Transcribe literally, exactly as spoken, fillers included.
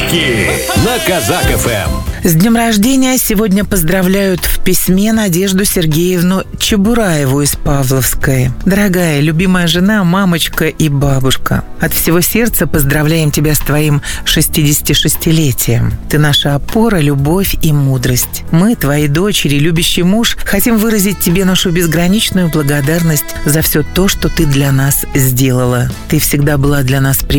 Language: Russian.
Подарки на Казак эф эм. С днем рождения сегодня поздравляют в письме Надежду Сергеевну Чебураеву из Павловской. Дорогая, любимая жена, мамочка и бабушка, от всего сердца поздравляем тебя с твоим шестидесятишестилетием. Ты наша опора, любовь и мудрость. Мы, твои дочери, любящий муж, хотим выразить тебе нашу безграничную благодарность за все то, что ты для нас сделала. Ты всегда была для нас примером